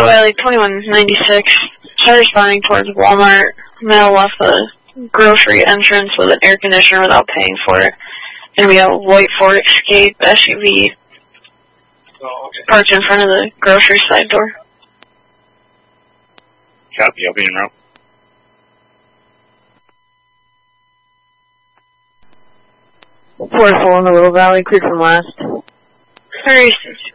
Valley 2196. Car responding towards Walmart. Male left the grocery entrance with an air conditioner without paying for it. Gonna be a white Ford Escape SUV parked in front of the grocery side door. Copy, I'll be en route. Ford full in the Little Valley, cleared from last. Hurry,